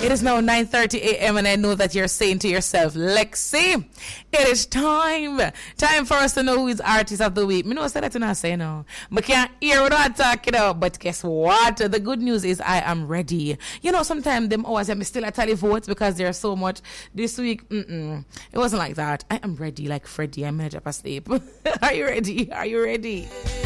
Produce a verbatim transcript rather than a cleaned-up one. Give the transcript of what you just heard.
It is now nine thirty a.m. and I know that you're saying to yourself, Lexi, it is time. Time for us to know who is artist of the week. Me know I said that to not say no. But can't hear what I'm talking about. But guess what? The good news is I am ready. You know, sometimes them always have me still at tally votes because there's so much. This week, mm-mm. It wasn't like that. I am ready like Freddie. I'm going to drop asleep. Are you ready? Are you ready?